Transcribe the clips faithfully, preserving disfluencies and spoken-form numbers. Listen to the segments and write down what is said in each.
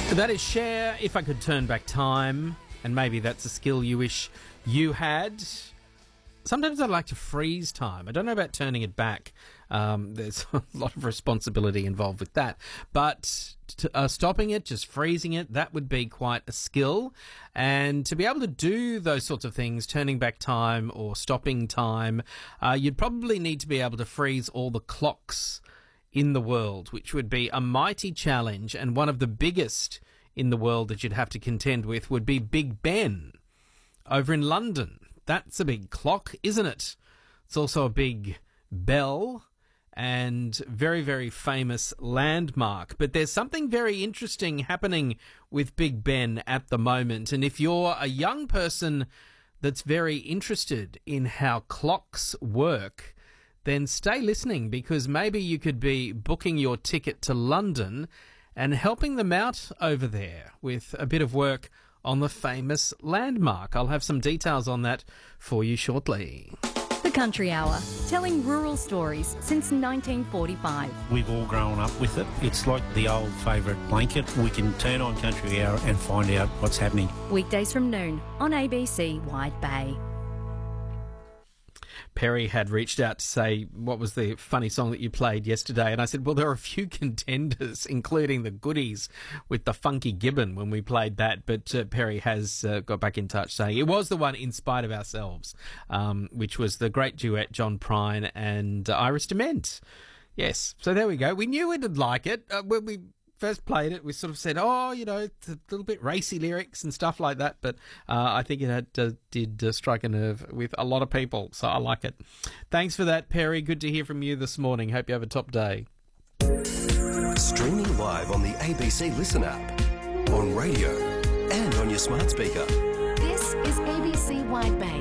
That is Cher, If I Could Turn Back Time, and maybe that's a skill you wish you had. Sometimes I'd like to freeze time. I don't know about turning it back. Um, there's a lot of responsibility involved with that. But to, uh, stopping it, just freezing it, that would be quite a skill. And to be able to do those sorts of things, turning back time or stopping time, uh, you'd probably need to be able to freeze all the clocks in the world, which would be a mighty challenge, and one of the biggest in the world that you'd have to contend with would be Big Ben over in London. That's a big clock, isn't it? It's also a big bell and very, very famous landmark. But there's something very interesting happening with Big Ben at the moment, and if you're a young person that's very interested in how clocks work, then stay listening, because maybe you could be booking your ticket to London and helping them out over there with a bit of work on the famous landmark. I'll have some details on that for you shortly. The Country Hour, telling rural stories since nineteen forty-five. We've all grown up with it. It's like the old favourite blanket. We can turn on Country Hour and find out what's happening. Weekdays from noon on A B C Wide Bay. Perry had reached out to say, what was the funny song that you played yesterday? And I said, well, there are a few contenders, including the Goodies with the Funky Gibbon when we played that. But uh, Perry has uh, got back in touch saying it was the one In Spite of Ourselves, um, which was the great duet John Prine and uh, Iris DeMent. Yes, so there we go. We knew we'd like it. Uh, when we first played it, we sort of said, oh, you know, it's a little bit racy lyrics and stuff like that, but uh, I think it had, uh, did uh, strike a nerve with a lot of people, so I like it. Thanks for that, Perry. Good to hear from you this morning. Hope you have a top day. Streaming live on the A B C Listen app, on radio and on your smart speaker. This is A B C Wide Bay.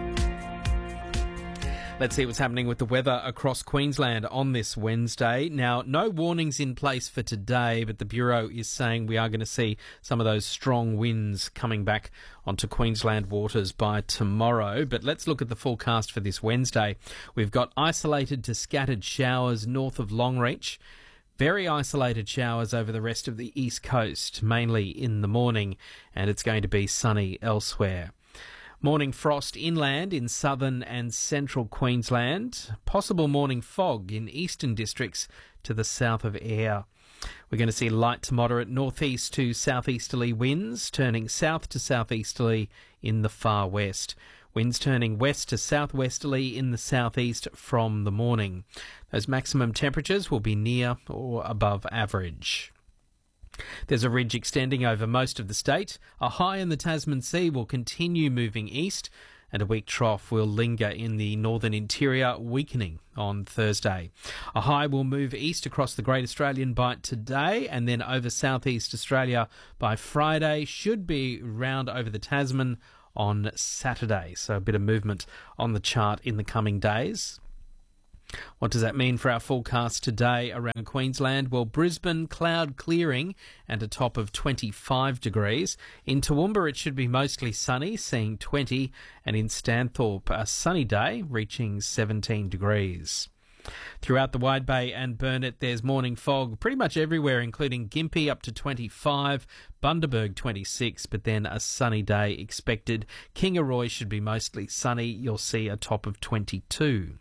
Let's see what's happening with the weather across Queensland on this Wednesday. Now, no warnings in place for today, but the Bureau is saying we are going to see some of those strong winds coming back onto Queensland waters by tomorrow. But let's look at the forecast for this Wednesday. We've got isolated to scattered showers north of Longreach. Very isolated showers over the rest of the east coast, mainly in the morning, and it's going to be sunny elsewhere. Morning frost inland in southern and central Queensland. Possible morning fog in eastern districts to the south of Ayr. We're going to see light to moderate northeast to southeasterly winds, turning south to southeasterly in the far west. Winds turning west to southwesterly in the southeast from the morning. Those maximum temperatures will be near or above average. There's a ridge extending over most of the state. A high in the Tasman Sea will continue moving east, and a weak trough will linger in the northern interior, weakening on Thursday. A high will move east across the Great Australian Bight today, and then over southeast Australia by Friday. Should be round over the Tasman on Saturday, so a bit of movement on the chart in the coming days. What does that mean for our forecast today around Queensland? Well, Brisbane, cloud clearing and a top of twenty-five degrees. In Toowoomba, it should be mostly sunny, seeing twenty, and in Stanthorpe, a sunny day, reaching seventeen degrees. Throughout the Wide Bay and Burnett, there's morning fog pretty much everywhere, including Gympie up to twenty-five, Bundaberg twenty-six, but then a sunny day expected. Kingaroy should be mostly sunny. You'll see a top of twenty-two.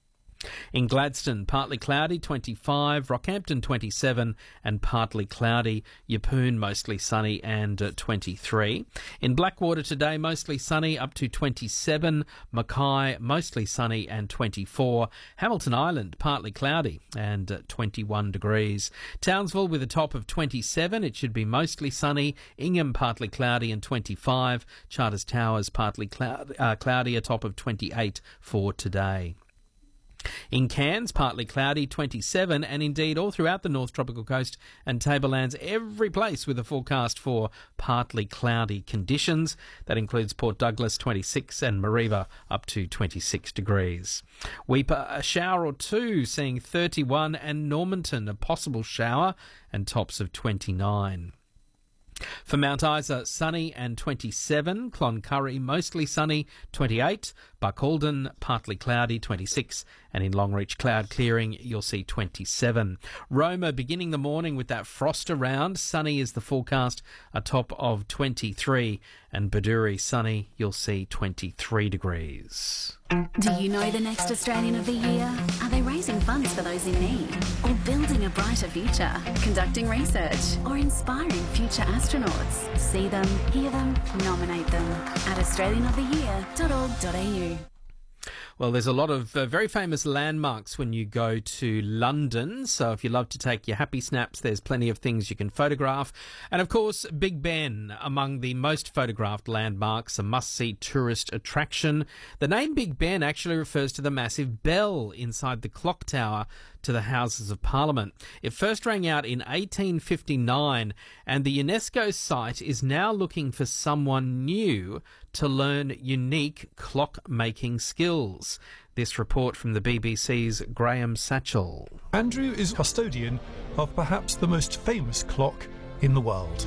In Gladstone, partly cloudy, twenty-five, Rockhampton, twenty-seven, and partly cloudy. Yeppoon, mostly sunny, and uh, twenty-three. In Blackwater today, mostly sunny, up to twenty-seven. Mackay, mostly sunny, and twenty-four. Hamilton Island, partly cloudy, and uh, twenty-one degrees. Townsville, with a top of twenty-seven, it should be mostly sunny. Ingham, partly cloudy, and twenty-five. Charters Towers, partly cloud, uh, cloudy, a top of twenty-eight for today. In Cairns, partly cloudy, twenty-seven, and indeed all throughout the North Tropical Coast and Tablelands, every place with a forecast for partly cloudy conditions. That includes Port Douglas, twenty-six, and Mareeba up to twenty-six degrees. Weipa, a shower or two, seeing thirty-one, and Normanton, a possible shower, and tops of twenty-nine. For Mount Isa, sunny and twenty-seven. Cloncurry, mostly sunny, twenty-eight. Buckalden, partly cloudy, twenty-six. And in Longreach, cloud clearing, you'll see twenty-seven. Roma, beginning the morning with that frost around. Sunny is the forecast, a top of twenty-three. And Baduri, sunny, you'll see twenty-three degrees. Do you know the next Australian of the Year? Are they raising funds for those in need? Or building a brighter future? Conducting research? Or inspiring future astronauts? See them, hear them, nominate them at australian of the year dot org dot a u. Well, there's a lot of uh, very famous landmarks when you go to London. So if you love to take your happy snaps, there's plenty of things you can photograph. And of course, Big Ben, among the most photographed landmarks, a must-see tourist attraction. The name Big Ben actually refers to the massive bell inside the clock tower to the Houses of Parliament. It first rang out in eighteen fifty-nine, and the UNESCO site is now looking for someone new to learn unique clock-making skills. This report from the B B C's Graham Satchell. Andrew is custodian of perhaps the most famous clock in the world.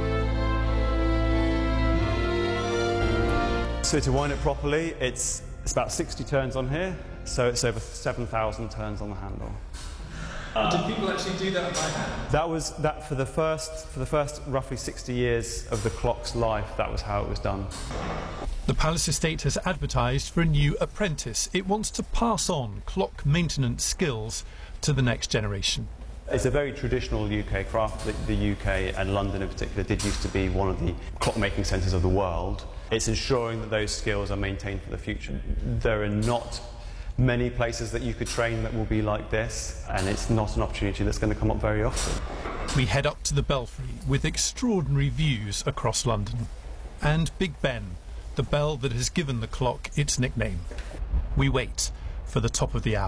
So to wind it properly, it's, it's about sixty turns on here, so it's over seven thousand turns on the handle. Uh, Did people actually do that by hand? That was that for the first for the first roughly sixty years of the clock's life. That was how it was done. The Palace Estate has advertised for a new apprentice. It wants to pass on clock maintenance skills to the next generation. It's a very traditional U K craft. The, the U K and London in particular did used to be one of the clock-making centres of the world. It's ensuring that those skills are maintained for the future. There are not many places that you could train that will be like this, and it's not an opportunity that's going to come up very often. We head up to the Belfry with extraordinary views across London. And Big Ben, the bell that has given the clock its nickname. We wait for the top of the hour.